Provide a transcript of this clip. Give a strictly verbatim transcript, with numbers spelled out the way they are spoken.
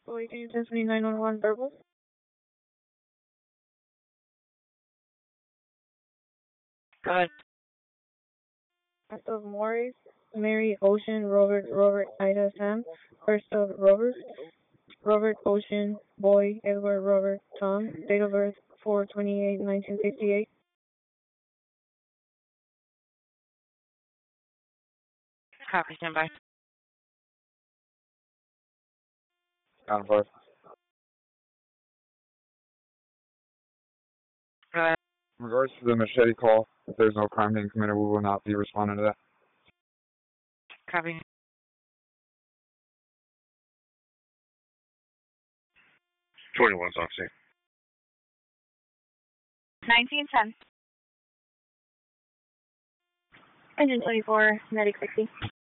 Boy, can you test me nine one one purple? Go ahead. First of Morris, Mary, Ocean, Robert, Robert, Ida, Sam. First of Robert, Robert, Ocean, Boy, Edward, Robert, Tom. Date of birth, four twenty-eight, nineteen fifty-eight. Copy, stand by. Down five. Go ahead. In regards to the machete call, if there's no crime being committed, we will not be responding to that. Copy. twenty-one, Oxy. nineteen ten. Engine twenty-four, medic sixty.